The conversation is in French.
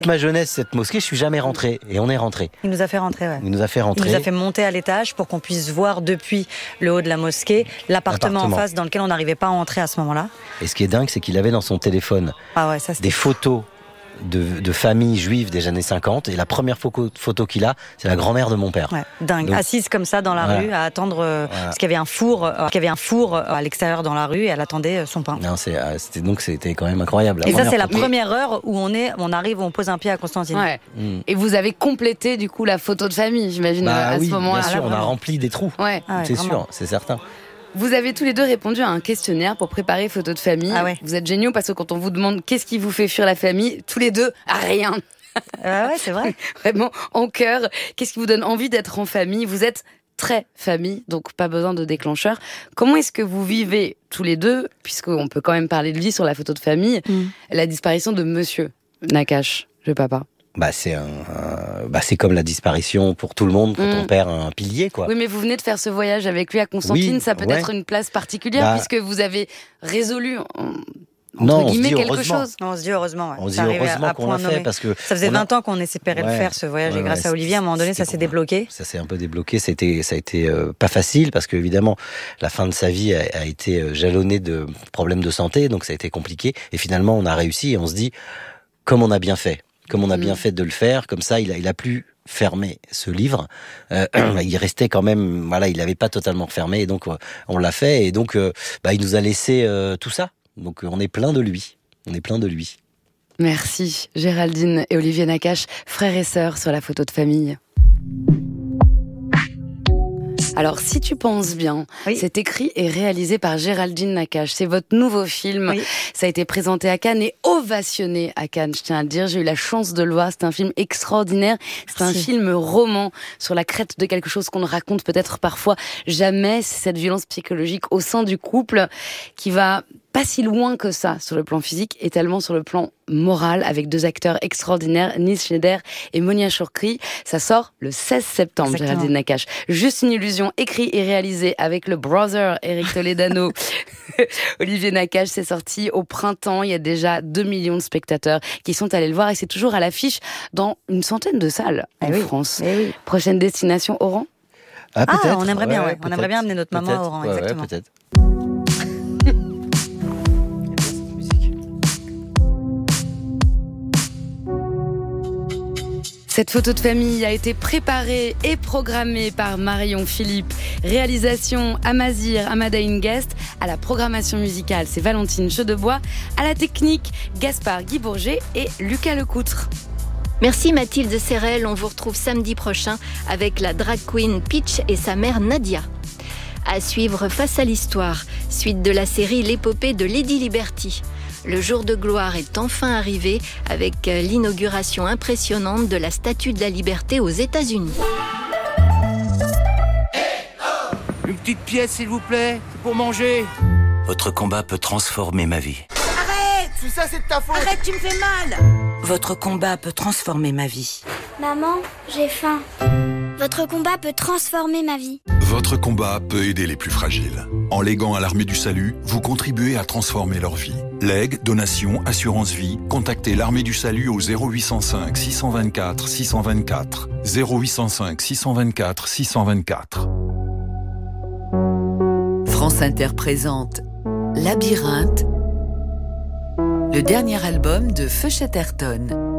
Ma jeunesse, cette mosquée, je suis jamais rentré. Et on est rentré. Il nous a fait rentrer, ouais. Il nous a fait rentrer. Il nous a fait monter à l'étage pour qu'on puisse voir depuis le haut de la mosquée l'appartement en face dans lequel on n'arrivait pas à entrer à ce moment-là. Et ce qui est dingue, c'est qu'il avait dans son téléphone des photos de familles juives des années 50, et la première photo qu'il a, c'est la grand-mère de mon père. Ouais, dingue. Donc, assise comme ça dans la rue à attendre parce qu'il y avait un four, à l'extérieur dans la rue, et elle attendait son pain. Non, c'était quand même incroyable. Et ça, c'est la première heure où on arrive, on pose un pied à Constantine. Ouais. Et vous avez complété du coup la photo de famille, j'imagine, à ce moment-là. Bien sûr, on a rempli des trous. Ouais. C'est sûr, c'est certain. Vous avez tous les deux répondu à un questionnaire pour préparer photo de famille. Ah ouais. Vous êtes géniaux parce que quand on vous demande qu'est-ce qui vous fait fuir la famille, tous les deux, rien. Ouais, c'est vrai. Vraiment, en cœur. Qu'est-ce qui vous donne envie d'être en famille ? Vous êtes très famille, donc pas besoin de déclencheur. Comment est-ce que vous vivez tous les deux, puisqu'on peut quand même parler de lui sur la photo de famille, la disparition de Monsieur Nakache, le papa ? C'est comme la disparition pour tout le monde quand on perd un pilier, quoi. Oui, mais vous venez de faire ce voyage avec lui à Constantine, ça peut être une place particulière puisque vous avez résolu quelque chose. Non, on se dit heureusement. Ouais. On se dit heureusement qu'on l'a fait parce que ça faisait 20 ans qu'on espérait le faire, ce voyage, et grâce à Olivier, à un moment donné, ça s'est débloqué. Ça s'est un peu débloqué. Ça a été pas facile parce que évidemment la fin de sa vie a été jalonnée de problèmes de santé, donc ça a été compliqué. Et finalement, on a réussi et on se dit comme on a bien fait. Comme on a bien fait de le faire, comme ça, il a pu fermer ce livre. Il restait quand même, il n'avait pas totalement fermé, et donc on l'a fait, et donc il nous a laissé tout ça. Donc on est plein de lui. Merci Géraldine et Olivier Nakache, frères et sœurs sur la photo de famille. Alors, si tu penses bien, c'est écrit et réalisé par Géraldine Nakache. C'est votre nouveau film. Oui. Ça a été présenté à Cannes et ovationné à Cannes, je tiens à le dire. J'ai eu la chance de le voir. C'est un film extraordinaire. C'est un film roman sur la crête de quelque chose qu'on ne raconte peut-être parfois jamais. C'est cette violence psychologique au sein du couple qui va pas si loin que ça sur le plan physique et tellement sur le plan moral, avec deux acteurs extraordinaires, Nis Schneider et Monia Chokri. Ça sort le 16 septembre, Géraldine Nakache. Juste une illusion, écrit et réalisé avec le brother Eric Toledano. Olivier Nakache, c'est sorti au printemps. Il y a déjà 2 millions de spectateurs qui sont allés le voir et c'est toujours à l'affiche dans une centaine de salles en France. Oui. Prochaine destination, Oran ? Peut-être. On aimerait bien, on aimerait bien amener notre maman à Oran, exactement. Peut-être. Cette photo de famille a été préparée et programmée par Marion Philippe. Réalisation Amazir Amadaïn Guest. À la programmation musicale, c'est Valentine Chaudebois. À la technique, Gaspard Guy Bourget et Lucas Lecoutre. Merci Mathilde Serrel. On vous retrouve samedi prochain avec la drag queen Peach et sa mère Nadia. À suivre Face à l'histoire, suite de la série L'épopée de Lady Liberty. Le jour de gloire est enfin arrivé avec l'inauguration impressionnante de la Statue de la Liberté aux États-Unis. Une petite pièce, s'il vous plaît, c'est pour manger. Votre combat peut transformer ma vie. Arrête! Tout ça, c'est de ta faute. Arrête, tu me fais mal! Votre combat peut transformer ma vie. Maman, j'ai faim. Votre combat peut transformer ma vie. Votre combat peut aider les plus fragiles. En léguant à l'Armée du Salut, vous contribuez à transformer leur vie. Legs, donations, assurance vie, contactez l'Armée du Salut au 0805 624 624. 0805 624 624. France Inter présente Labyrinthe, le dernier album de Feu Chatterton.